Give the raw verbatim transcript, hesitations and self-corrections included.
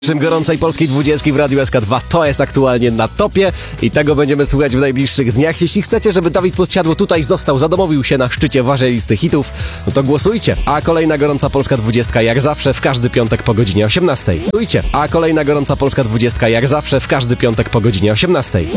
Czym gorącej polskiej dwudziestki w Radiu S K dwa to jest aktualnie na topie i tego będziemy słuchać w najbliższych dniach. Jeśli chcecie, żeby Dawid Podsiadło tutaj został, zadomowił się na szczycie waszej listy hitów, no to głosujcie. A kolejna gorąca polska dwudziestka jak zawsze w każdy piątek po godzinie osiemnastej. Głosujcie. A kolejna gorąca polska dwudziestka jak zawsze w każdy piątek po godzinie osiemnastej.